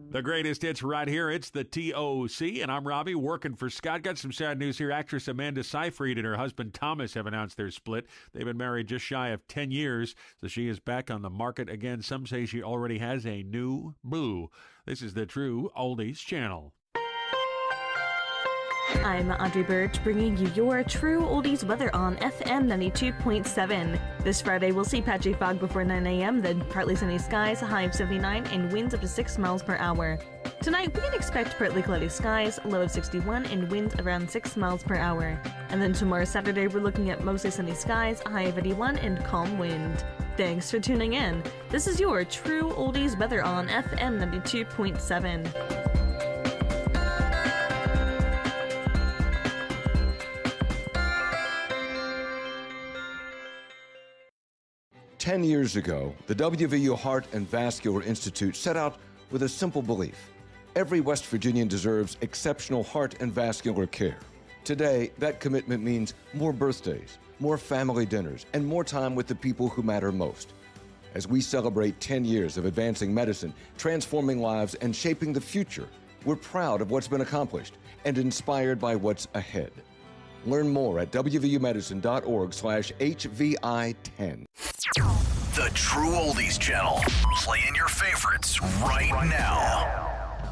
The greatest hits right here. It's the TOC, and I'm Robbie working for Scott. Got some sad news here. Actress Amanda Seyfried and her husband Thomas have announced their split. They've been married just shy of 10 years, so she is back on the market again. Some say she already has a new boo. This is the True Oldies Channel. I'm Audrey Birch, bringing you your True Oldies weather on FM 92.7. This Friday, we'll see patchy fog before 9 a.m., then partly sunny skies, a high of 79, and winds up to 6 miles per hour. Tonight, we can expect partly cloudy skies, low of 61, and winds around 6 miles per hour. And then tomorrow, Saturday, we're looking at mostly sunny skies, a high of 81, and calm wind. Thanks for tuning in. This is your True Oldies weather on FM 92.7. 10 years ago, the WVU Heart and Vascular Institute set out with a simple belief. Every West Virginian deserves exceptional heart and vascular care. Today, that commitment means more birthdays, more family dinners, and more time with the people who matter most. As we celebrate 10 years of advancing medicine, transforming lives, and shaping the future, we're proud of what's been accomplished and inspired by what's ahead. Learn more at wvumedicine.org/HVI10. The True Oldies Channel. Playing your favorites right now.